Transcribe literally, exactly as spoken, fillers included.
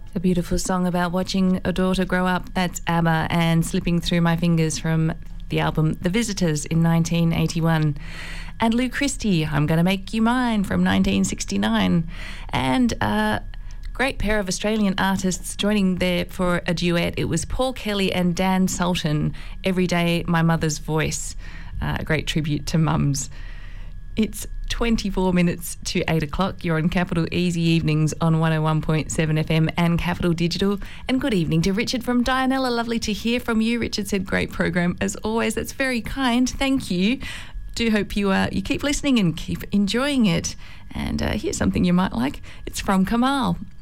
A beautiful song about watching a daughter grow up. That's ABBA and Slipping Through My Fingers from the album The Visitors in nineteen eighty-one. And Lou Christie, I'm Gonna Make You Mine from nineteen sixty-nine. And a great pair of Australian artists joining there for a duet. It was Paul Kelly and Dan Sultan, Every Day My Mother's Voice. Uh, a great tribute to mums. It's twenty-four minutes to eight o'clock. You're on Capital Easy Evenings on one oh one point seven F M and Capital Digital. And good evening to Richard from Dianella. Lovely to hear from you. Richard said, great program as always. That's very kind. Thank you. Do hope you uh, you keep listening and keep enjoying it. And uh, here's something you might like. It's from Kamal.